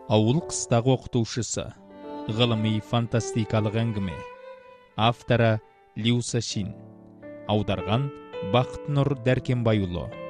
Ауыл қыстағы оқытушысы. Ғылыми фантастикалық әңгіме. Авторы Люса Шин. Аударған Бақытнұр Дәркембайұлы.